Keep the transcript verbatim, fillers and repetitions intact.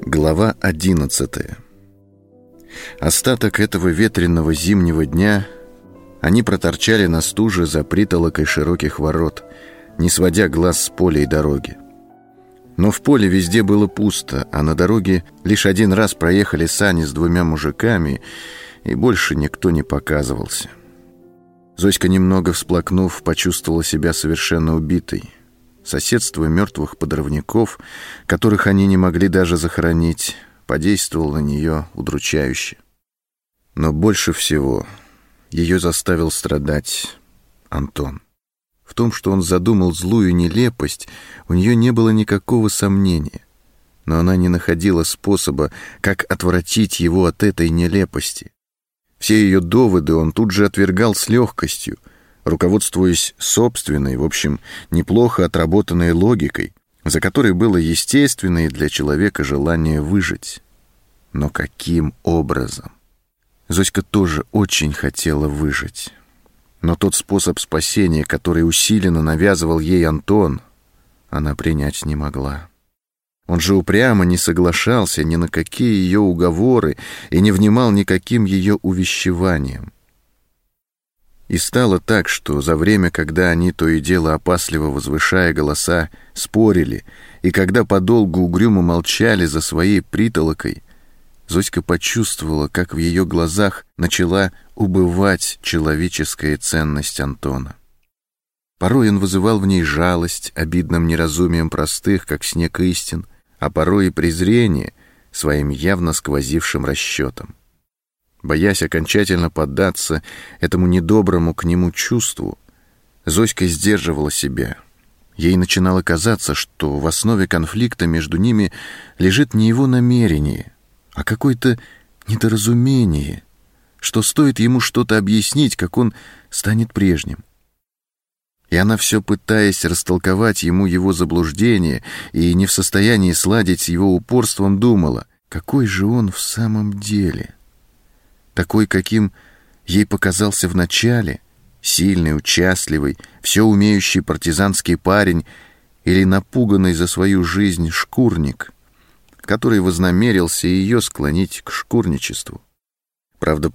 Глава одиннадцатая. Остаток этого ветреного зимнего дня они проторчали на стуже за притолокой широких ворот, не сводя глаз с поля и дороги. Но в поле везде было пусто, а на дороге лишь один раз проехали сани с двумя мужиками, и больше никто не показывался. Зоська, немного всплакнув, почувствовала себя совершенно убитой. Соседство мертвых подрывников, которых они не могли даже захоронить, подействовало на нее удручающе. Но больше всего ее заставил страдать Антон. В том, что он задумал злую нелепость, у нее не было никакого сомнения. Но она не находила способа, как отвратить его от этой нелепости. Все ее доводы он тут же отвергал с легкостью, руководствуясь собственной, в общем, неплохо отработанной логикой, за которой было естественное для человека желание выжить. Но каким образом? Зоська тоже очень хотела выжить. Но тот способ спасения, который усиленно навязывал ей Антон, она принять не могла. Он же упрямо не соглашался ни на какие ее уговоры и не внимал никаким ее увещеваниям. И стало так, что за время, когда они то и дело опасливо возвышая голоса спорили, и когда подолгу угрюмо молчали за своей притолокой, Зоська почувствовала, как в ее глазах начала убывать человеческая ценность Антона. Порой он вызывал в ней жалость обидным неразумием простых, как снег, истин, а порой и презрение своим явно сквозившим расчетом. Боясь окончательно поддаться этому недоброму к нему чувству, Зоська сдерживала себя. Ей начинало казаться, что в основе конфликта между ними лежит не его намерение, а какое-то недоразумение, что стоит ему что-то объяснить, как он станет прежним. И она, все пытаясь растолковать ему его заблуждение и не в состоянии сладить с его упорством, думала, какой же он в самом деле. Такой, каким ей показался вначале, сильный, участливый, все умеющий партизанский парень или напуганный за свою жизнь шкурник, который вознамерился ее склонить к шкурничеству. Правда,